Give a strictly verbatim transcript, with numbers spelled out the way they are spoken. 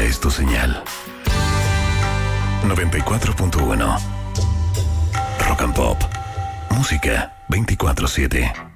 es tu señal. noventa y cuatro punto uno Rock and Pop. Música veinticuatro siete.